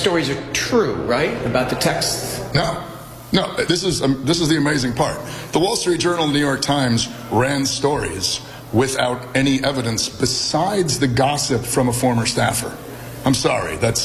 stories are true, right? About the texts? No. This is the amazing part. The Wall Street Journal and the New York Times ran stories without any evidence besides the gossip from a former staffer. I'm sorry. That's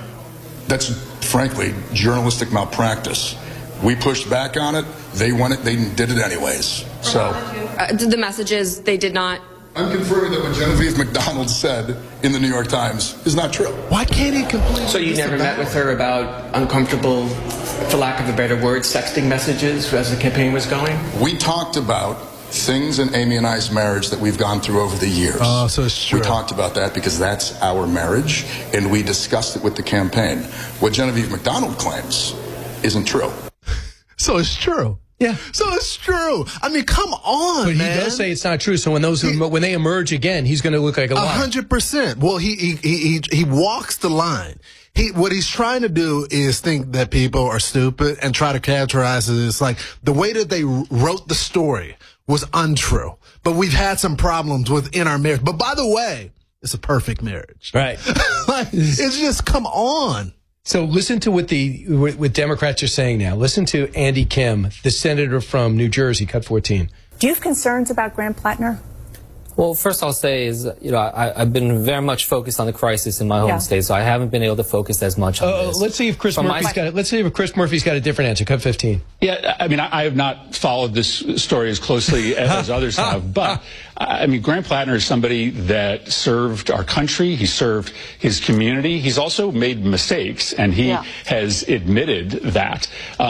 frankly journalistic malpractice. We pushed back on it. They won it. They did it anyways. So the message is they did not. I'm confirming that what Genevieve McDonald said in the New York Times is not true. Why can't he complain? So you never met with her about uncomfortable, for lack of a better word, sexting messages as the campaign was going? We talked about things in Amy and I's marriage that we've gone through over the years. Oh, so it's true. We talked about that because that's our marriage, and we discussed it with the campaign. What Genevieve McDonald claims isn't true. So it's true. Yeah. So it's true. I mean, come on, but man. He does say it's not true. So when when they emerge again, he's going to look like a liar. 100%. Well, he walks the line. What he's trying to do is think that people are stupid and try to characterize it as like the way that they wrote the story was untrue. But we've had some problems within our marriage. But by the way, it's a perfect marriage. Right. Like, it's just, come on. So listen to what Democrats are saying now. Listen to Andy Kim, the senator from New Jersey, cut 14. Do you have concerns about Grant Plattner? Well, first I'll say is, I've been very much focused on the crisis in my home state, so I haven't been able to focus as much on this. Let's see if Chris Murphy's got a different answer. Cut 15. Yeah, I mean, I have not followed this story as closely as others have, but I mean, Grant Plattner is somebody that served our country. He served his community. He's also made mistakes, and he has admitted that.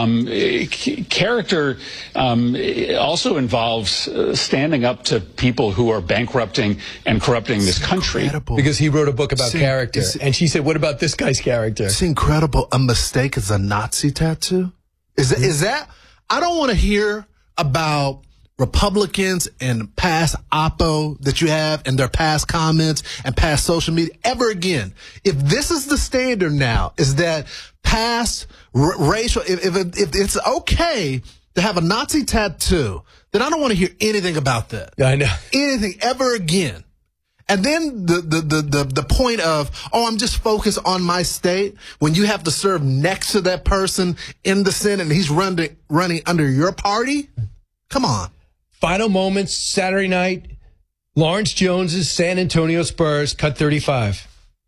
Character also involves standing up to people who are bankrupting and corrupting this country. Incredible. Because he wrote a book about character. And she said, what about this guy's character? It's incredible. A mistake is a Nazi tattoo? Is that? I don't want to hear about Republicans and past oppo that you have and their past comments and past social media ever again. If this is the standard now, is that past racial, if it's okay to have a Nazi tattoo, then I don't want to hear anything about that. I know. Anything ever again. And then the point of, I'm just focused on my state, when you have to serve next to that person in the Senate and he's running under your party? Come on. Final moments, Saturday night, Lawrence Jones's San Antonio Spurs, cut 35.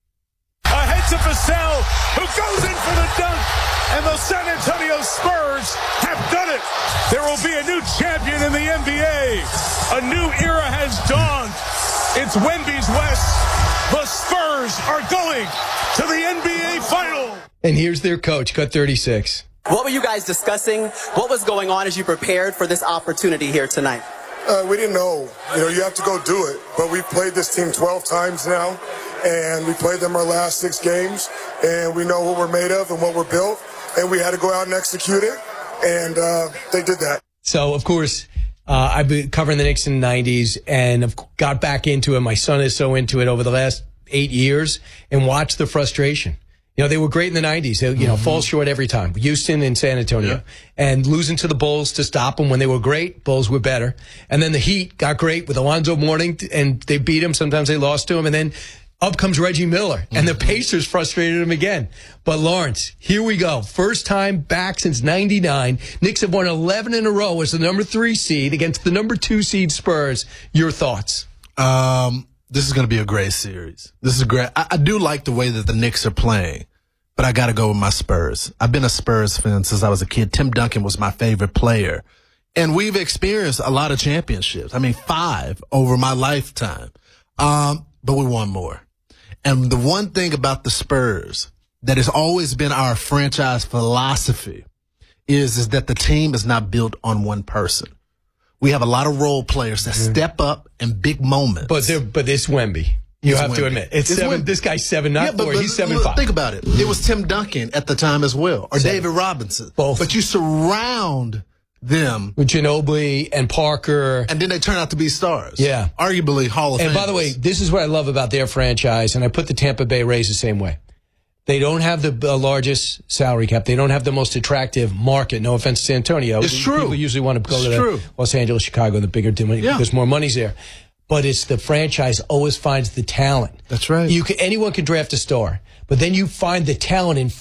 Ahead to Vassell, who goes in for the dunk, and the San Antonio Spurs have done it. There will be a new champion in the NBA. A new era has dawned. It's Wemby's West. The Spurs are going to the NBA Final. And here's their coach, cut 36. What were you guys discussing? What was going on as you prepared for this opportunity here tonight? We didn't know. You have to go do it. But we've played this team 12 times now, and we played them our last 6 games, and we know what we're made of and what we're built, and we had to go out and execute it, and they did that. So, of course, I've been covering the Knicks in the 90s and got back into it. My son is so into it over the last 8 years and watched the frustration. They were great in the 90s. They, fall short every time. Houston and San Antonio. Yeah. And losing to the Bulls to stop them when they were great. Bulls were better. And then the Heat got great with Alonzo Mourning, and they beat him. Sometimes they lost to him. And then up comes Reggie Miller. And the Pacers frustrated him again. But Lawrence, here we go. First time back since 99. Knicks have won 11 in a row as the number 3 seed against the number 2 seed Spurs. Your thoughts? This is going to be a great series. This is great. I do like the way that the Knicks are playing, but I got to go with my Spurs. I've been a Spurs fan since I was a kid. Tim Duncan was my favorite player. And we've experienced a lot of championships. 5 over my lifetime. But we won more. And the one thing about the Spurs that has always been our franchise philosophy is that the team is not built on one person. We have a lot of role players that step up in big moments. But it's Wemby. You have to admit. It's 7. This guy's 7, not 4. He's 7'5". Think about it. It was Tim Duncan at the time as well, or David Robinson. Both. But you surround them with Ginobili and Parker. And then they turn out to be stars. Yeah. Arguably Hall of Fame. And by the way, this is what I love about their franchise, and I put the Tampa Bay Rays the same way. They don't have the largest salary cap. They don't have the most attractive market. No offense to San Antonio. It's true. People usually want to go to Los Angeles, Chicago, the bigger team. Yeah. Because more money's there. But it's the franchise always finds the talent. That's right. Anyone can draft a star. But then you find the talent in